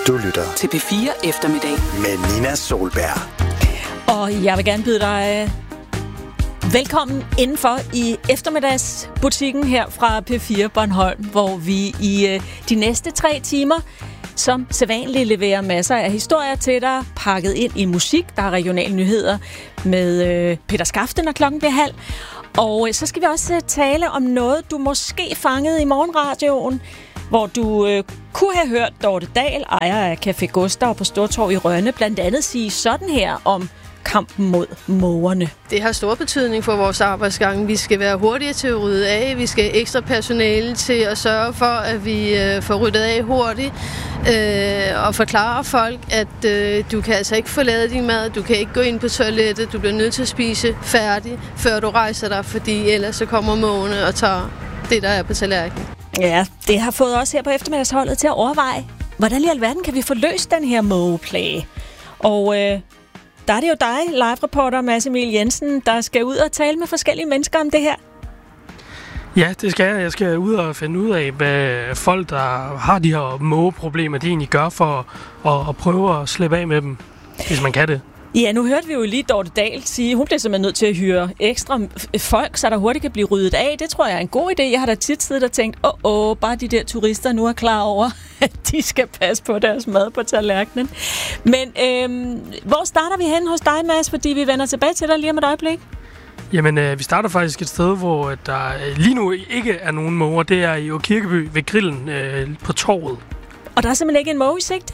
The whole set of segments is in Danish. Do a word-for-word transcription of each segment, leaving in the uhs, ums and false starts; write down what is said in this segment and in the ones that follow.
Du lytter til P fire Eftermiddag med Nina Solberg. Og jeg vil gerne byde dig velkommen indenfor i eftermiddagsbutikken her fra P fire Bornholm, hvor vi i de næste tre timer som sædvanligt leverer masser af historier til dig, pakket ind i musik. Der er regionale nyheder med Peter Skafte, når klokken bliver halv. Og så skal vi også tale om noget, du måske fangede i morgenradioen, hvor du øh, kunne have hørt Dorte Dahl, ejer af Café Gustav på Stortorv i Rønne, blandt andet sige sådan her om kampen mod mågerne. Det har stor betydning for vores arbejdsgang. Vi skal være hurtigere til at rydde af. Vi skal have ekstra personale til at sørge for, at vi øh, får ryddet af hurtigt. Øh, og forklare folk, at øh, du kan altså ikke forlade din mad. Du kan ikke gå ind på toilettet. Du bliver nødt til at spise færdig, før du rejser dig, fordi ellers så kommer mågerne og tager det, der er på tallerkenen. Ja, det har fået os her på eftermiddagsholdet til at overveje, hvordan i alverden kan vi få løst den her mågeplage? Og øh, der er det jo dig, live-reporter Mads Emil Jensen, der skal ud og tale med forskellige mennesker om det her. Ja, det skal jeg. Jeg skal ud og finde ud af, hvad folk, der har de her mågeproblemer, de egentlig gør for at, at prøve at slippe af med dem, hvis man kan det. Ja, nu hørte vi jo lige Dorte Dahl sige, hun bliver simpelthen nødt til at hyre ekstra folk, så der hurtigt kan blive ryddet af. Det tror jeg er en god idé. Jeg har da tit siddet og tænkt, åh, åh, oh, bare de der turister nu er klar over, at de skal passe på deres mad på tallerkenen. Men øhm, hvor starter vi hen hos dig, Mads, fordi vi vender tilbage til dig lige om et øjeblik? Jamen, øh, vi starter faktisk et sted, hvor der lige nu ikke er nogen måger. Det er i Kirkeby ved grillen øh, på torvet. Og der er simpelthen ikke en måge i sigt?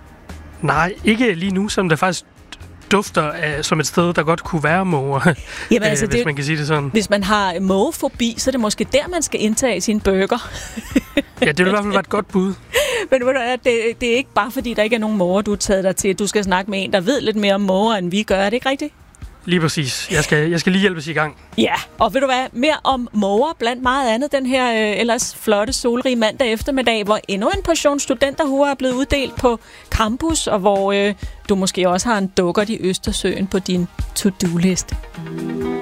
Nej, ikke lige nu, som der faktisk dufter af, som et sted, der godt kunne være måger, Jamen, altså, hvis det, man kan sige det sådan. Hvis man har mågefobi, så er det måske der, man skal indtage sin burger. Ja, det vil i hvert fald være et godt bud. Men det, det er ikke bare fordi, der ikke er nogen måger, du har taget dig til. Du skal snakke med en, der ved lidt mere om måger, end vi gør. Er det ikke rigtigt? Lige præcis. Jeg skal, jeg skal lige hjælpes i gang. Ja, og ved du hvad, mere om måger blandt meget andet den her øh, ellers flotte solrige mandag eftermiddag, hvor endnu en portion studenterhuer er blevet uddelt på campus, og hvor øh, du måske også har en dukkert i Østersøen på din to-do-liste.